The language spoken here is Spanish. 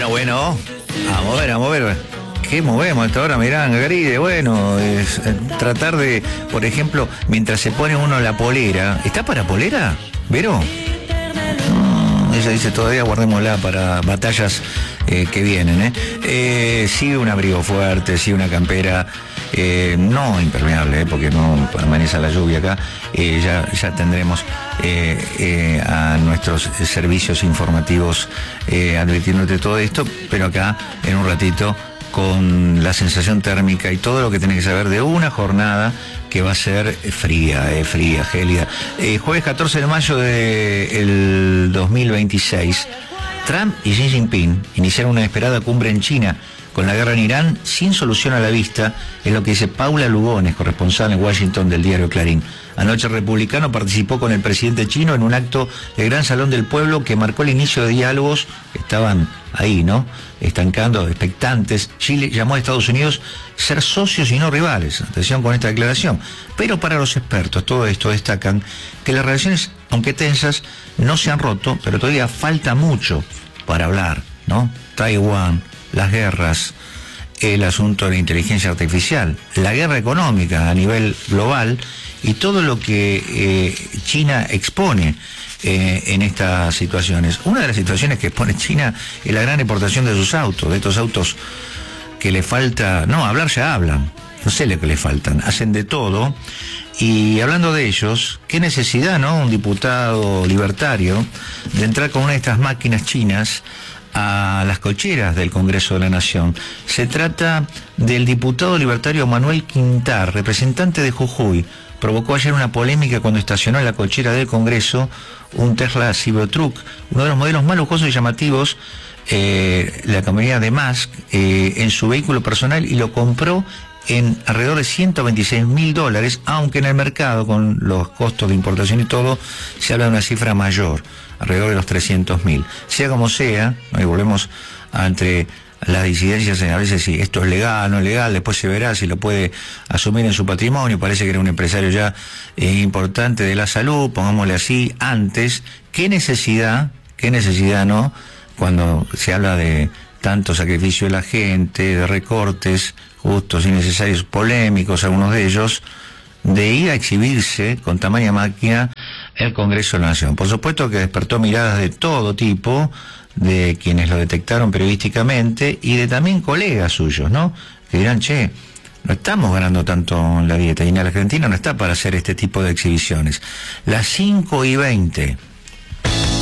Bueno, a mover. ¿Qué movemos hasta ahora? Mirá, Garide, bueno, es tratar de, por ejemplo, mientras se pone uno la polera. ¿Está para polera, Vero? Ella dice todavía guardémosla para batallas que vienen, sí, un abrigo fuerte, sí, una campera no impermeable, porque no permanece la lluvia acá. Ya tendremos a nuestros servicios informativos advirtiéndote todo esto, pero acá en un ratito con la sensación térmica y todo lo que tenés que saber de una jornada que va a ser fría, gélida. Jueves 14 de mayo del 2026, Trump y Xi Jinping iniciaron una esperada cumbre en China con la guerra en Irán sin solución a la vista, es lo que dice Paula Lugones, corresponsal en Washington del diario Clarín. Anoche el republicano participó con el presidente chino en un acto del Gran Salón del Pueblo que marcó el inicio de diálogos que estaban ahí, ¿no? Estancando, expectantes. Chile llamó a Estados Unidos ser socios y no rivales. Atención con esta declaración. Pero para los expertos, todo esto destacan que las relaciones, aunque tensas, no se han roto, pero todavía falta mucho para hablar, ¿no? Taiwán, las guerras, el asunto de la inteligencia artificial, la guerra económica a nivel global y todo lo que China expone en estas situaciones. Una de las situaciones que expone China es la gran exportación de sus autos, de estos autos que le falta, no, hablar ya hablan, no sé lo que le faltan, hacen de todo. Y hablando de ellos, qué necesidad, ¿no? Un diputado libertario de entrar con una de estas máquinas chinas a las cocheras del Congreso de la Nación. Se trata del diputado libertario Manuel Quintar, representante de Jujuy. Provocó ayer una polémica cuando estacionó en la cochera del Congreso un Tesla Cybertruck, uno de los modelos más lujosos y llamativos, la compañía de Musk, en su vehículo personal, y lo compró en alrededor de $126.000, aunque en el mercado, con los costos de importación y todo, se habla de una cifra mayor, alrededor de los 300.000. Sea como sea, ¿no? Y volvemos entre las disidencias, a veces si esto es legal, no es legal, después se verá si lo puede asumir en su patrimonio. Parece que era un empresario ya importante de la salud, pongámosle así, antes. ¿Qué necesidad, no? Cuando se habla de tanto sacrificio de la gente, de recortes justos, innecesarios, polémicos, algunos de ellos, de ir a exhibirse con tamaña máquina el Congreso de la Nación. Por supuesto que despertó miradas de todo tipo, de quienes lo detectaron periodísticamente y de también colegas suyos, ¿no? Que dirán, che, no estamos ganando tanto en la dieta y en la Argentina no está para hacer este tipo de exhibiciones. Las 5:20.